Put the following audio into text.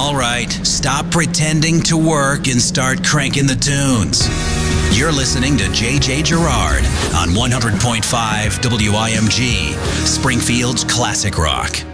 All right, stop pretending to work and start cranking the tunes. You're listening to JJ Girard on 100.5 WIMG, Springfield's classic rock.